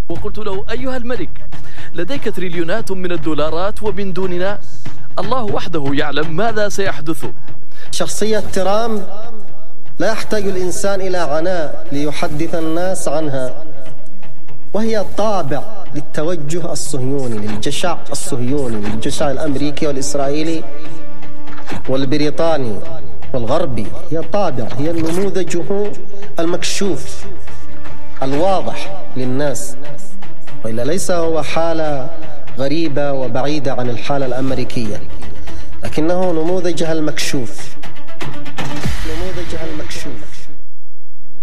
وقلت له: أيها الملك، لديك تريليونات من الدولارات ومن دوننا الله وحده يعلم ماذا سيحدث. شخصية ترامب لا يحتاج الإنسان إلى عناء ليحدث الناس عنها، وهي طابع للتوجه الصهيوني، للجشع الصهيوني، للجشع الأمريكي والإسرائيلي والبريطاني والغربي. هي طابع، هي نموذجه المكشوف الواضح للناس، وإلا ليس هو حالة غريبة وبعيدة عن الحالة الأمريكية، لكنه نموذجها المكشوف، نموذجها المكشوف.